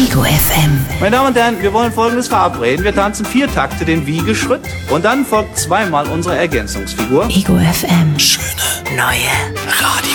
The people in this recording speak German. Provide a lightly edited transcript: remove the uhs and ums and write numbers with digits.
Ego FM. Meine Damen und Herren, wir wollen Folgendes verabreden. Wir tanzen 4 Takte den Wiegeschritt und dann folgt zweimal unsere Ergänzungsfigur. Ego FM. Schöne Neue Radio.